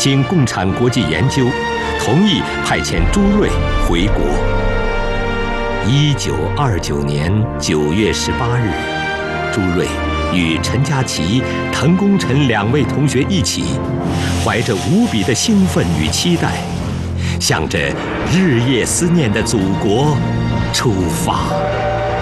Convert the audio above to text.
经共产国际研究，同意派遣朱瑞回国。1929年9月18日，朱瑞与陈家祺、滕公臣2位同学一起，怀着无比的兴奋与期待，向着日夜思念的祖国出发。